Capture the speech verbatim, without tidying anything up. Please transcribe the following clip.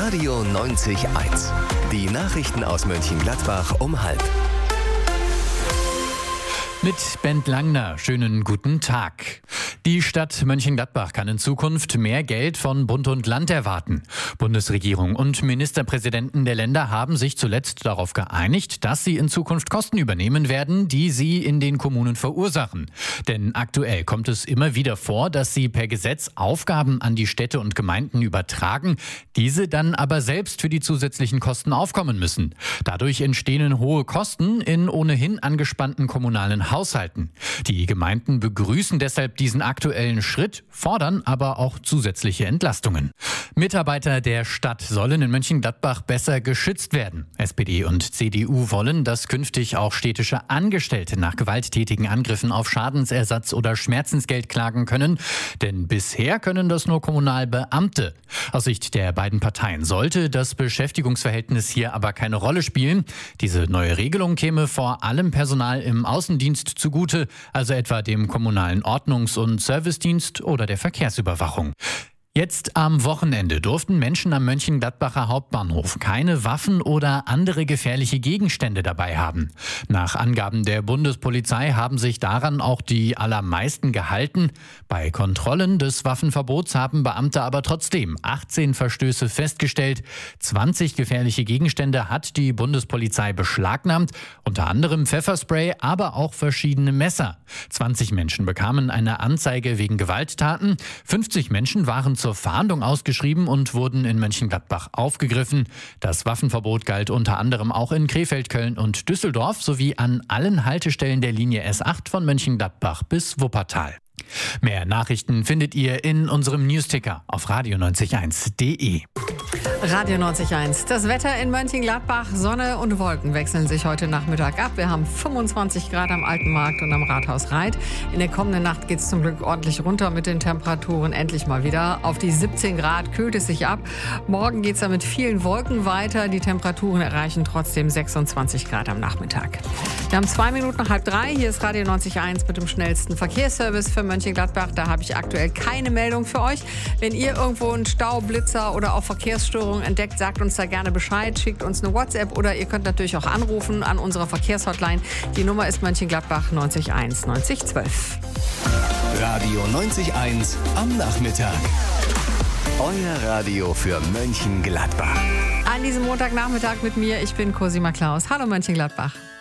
Radio neunzig Eins. Die Nachrichten aus Mönchengladbach um halb. Mit Bent Langner, schönen guten Tag. Die Stadt Mönchengladbach kann in Zukunft mehr Geld von Bund und Land erwarten. Bundesregierung und Ministerpräsidenten der Länder haben sich zuletzt darauf geeinigt, dass sie in Zukunft Kosten übernehmen werden, die sie in den Kommunen verursachen. Denn aktuell kommt es immer wieder vor, dass sie per Gesetz Aufgaben an die Städte und Gemeinden übertragen, diese dann aber selbst für die zusätzlichen Kosten aufkommen müssen. Dadurch entstehen hohe Kosten in ohnehin angespannten kommunalen Haushalten. Die Gemeinden begrüßen deshalb diesen aktuellen Schritt, fordern aber auch zusätzliche Entlastungen. Mitarbeiter der Stadt sollen in Mönchengladbach besser geschützt werden. S P D und C D U wollen, dass künftig auch städtische Angestellte nach gewalttätigen Angriffen auf Schadensersatz oder Schmerzensgeld klagen können. Denn bisher können das nur Kommunalbeamte. Aus Sicht der beiden Parteien sollte das Beschäftigungsverhältnis hier aber keine Rolle spielen. Diese neue Regelung käme vor allem Personal im Außendienst zugute, also etwa dem kommunalen Ordnungs- und Servicedienst oder der Verkehrsüberwachung. Jetzt am Wochenende durften Menschen am Mönchengladbacher Hauptbahnhof keine Waffen oder andere gefährliche Gegenstände dabei haben. Nach Angaben der Bundespolizei haben sich daran auch die allermeisten gehalten. Bei Kontrollen des Waffenverbots haben Beamte aber trotzdem achtzehn Verstöße festgestellt. zwanzig gefährliche Gegenstände hat die Bundespolizei beschlagnahmt, unter anderem Pfefferspray, aber auch verschiedene Messer. zwanzig Menschen bekamen eine Anzeige wegen Gewalttaten, fünfzig Menschen waren zur Fahndung ausgeschrieben und wurden in Mönchengladbach aufgegriffen. Das Waffenverbot galt unter anderem auch in Krefeld, Köln und Düsseldorf sowie an allen Haltestellen der Linie S acht von Mönchengladbach bis Wuppertal. Mehr Nachrichten findet ihr in unserem Newsticker auf radio neunzig eins punkt de. Radio neunzig Eins. Das Wetter in Mönchengladbach, Sonne und Wolken wechseln sich heute Nachmittag ab. Wir haben fünfundzwanzig Grad am Alten Markt und am Rathaus Reit. In der kommenden Nacht geht es zum Glück ordentlich runter mit den Temperaturen endlich mal wieder. Auf die siebzehn Grad kühlt es sich ab. Morgen geht es dann mit vielen Wolken weiter. Die Temperaturen erreichen trotzdem sechsundzwanzig Grad am Nachmittag. Wir haben zwei Minuten nach halb drei. Hier ist Radio neunzig Eins mit dem schnellsten Verkehrsservice für Mönchengladbach. Da habe ich aktuell keine Meldung für euch. Wenn ihr irgendwo einen Stau, Blitzer oder auch Verkehrsstörungen entdeckt, sagt uns da gerne Bescheid, schickt uns eine WhatsApp oder ihr könnt natürlich auch anrufen an unserer Verkehrshotline. Die Nummer ist Mönchengladbach neunzig eins neunzig zwölf. Radio neunzig Eins am Nachmittag. Euer Radio für Mönchengladbach. An diesem Montagnachmittag mit mir, ich bin Cosima Klaus. Hallo Mönchengladbach.